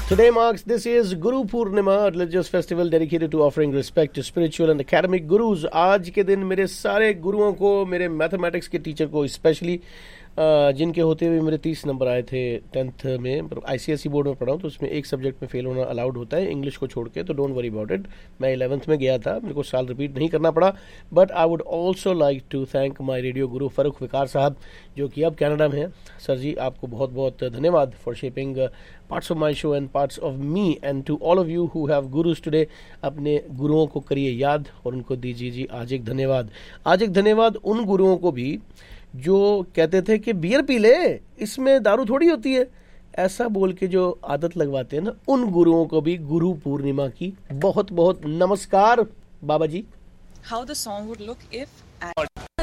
Today marks this year's Guru Purnima, a religious festival dedicated to offering respect to spiritual and academic gurus. आज के दिन मेरे सारे गुरुओं को, मेरे मैथमेटिक्स के टीचर को स्पेशली, जिनके होते हुए मेरे 30 नंबर आए थे 10th में, मतलब ICSE बोर्ड में पढ़ा हूँ तो उसमें एक सब्जेक्ट में फेल होना अलाउड होता है, इंग्लिश को छोड़ के, तो डोंट वरी अबाउट इट. मैं 11th में गया था, मेरे को साल रिपीट नहीं करना पड़ा. But I would also like to thank my radio गुरु फरूख विकार साहब, जो कि अब कनाडा में हैं. सर जी, आपको बहुत बहुत धन्यवाद for shaping parts of my show and parts of me. And to all of you who have gurus today, अपने गुरुओं को करिए याद और उनको दीजिए जी आज एक धन्यवाद. आज एक धन्यवाद उन गुरुओं को भी जो कहते थे कि बियर पी ले, इसमें दारू थोड़ी होती है, ऐसा बोल के जो आदत लगवाते हैं ना, उन गुरुओं को भी गुरु पूर्णिमा की बहुत बहुत नमस्कार. बाबा जी, how the song would look if